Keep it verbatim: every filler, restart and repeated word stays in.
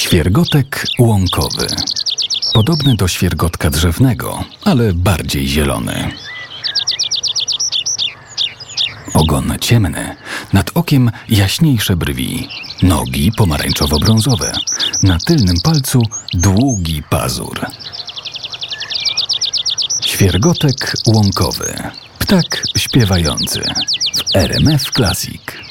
Świergotek łąkowy. Podobny do świergotka drzewnego, ale bardziej zielony. Ogon ciemny, nad okiem jaśniejsze brwi, nogi pomarańczowo-brązowe, na tylnym palcu długi pazur. Świergotek łąkowy. Ptak śpiewający w R M F Classic.